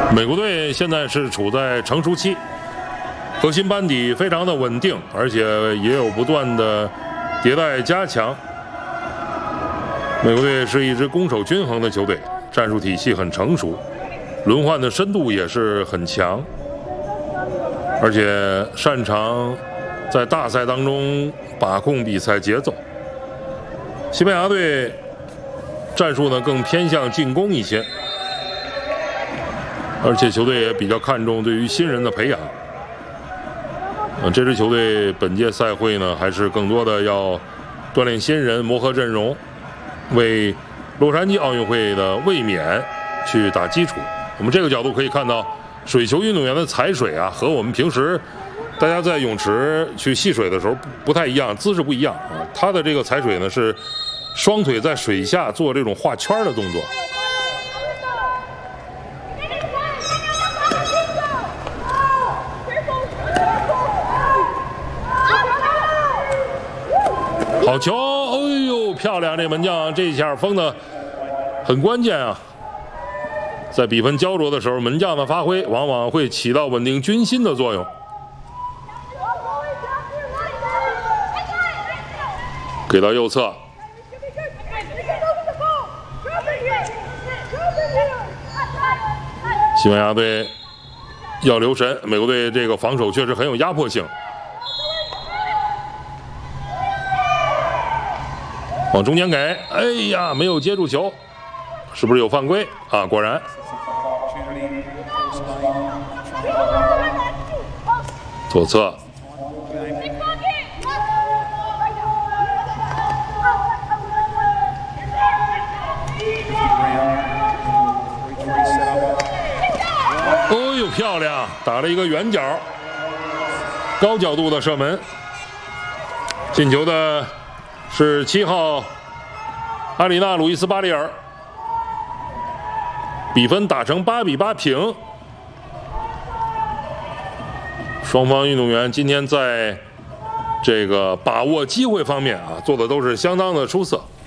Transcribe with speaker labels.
Speaker 1: 美国队现在是处在成熟期，核心班底非常的稳定，而且也有不断的迭代加强。美国队是一支攻守均衡的球队，战术体系很成熟，轮换的深度也是很强，而且擅长在大赛当中把控比赛节奏。西班牙队战术呢更偏向进攻一些，而且球队也比较看重对于新人的培养。这支球队本届赛会呢，还是更多的要锻炼新人，磨合阵容，为洛杉矶奥运会的卫冕去打基础。我们这个角度可以看到，水球运动员的踩水啊，和我们平时大家在泳池去戏水的时候不太一样，姿势不一样啊。他的这个踩水呢是双腿在水下做这种画圈的动作。好球！哎呦，漂亮！这门将这一下封的很关键啊。在比分焦灼的时候，门将的发挥往往会起到稳定军心的作用。给到右侧，西班牙队要留神，美国队这个防守确实很有压迫性。往中间给，哎呀，没有接住球，是不是有犯规啊？果然。左侧，哦呦，漂亮，打了一个圆角，高角度的射门，进球的是7号阿里纳·鲁伊斯·巴里尔，比分打成8比8平。双方运动员今天在这个把握机会方面啊，做的都是相当的出色。